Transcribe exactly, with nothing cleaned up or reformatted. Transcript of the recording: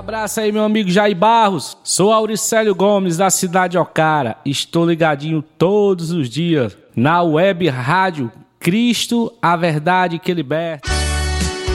Abraço aí, meu amigo Jair Barros. Sou Auricélio Gomes, da cidade de Ocara. Estou ligadinho todos os dias na web rádio Cristo, a verdade que liberta.